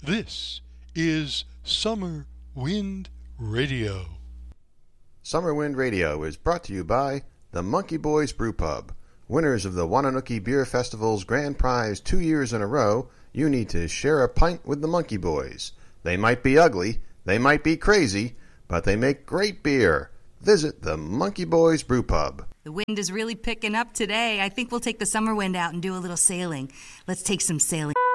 This is Summer Wind Radio. Summer Wind Radio is brought to you by the Monkey Boys Brew Pub. Winners of the Wananoki Beer Festival's grand prize 2 years in a row, you need to share a pint with the Monkey Boys. They might be ugly, they might be crazy, but they make great beer. Visit the Monkey Boys Brew Pub. The wind is really picking up today. I think we'll take the summer wind out and do a little sailing. Let's take some sailing.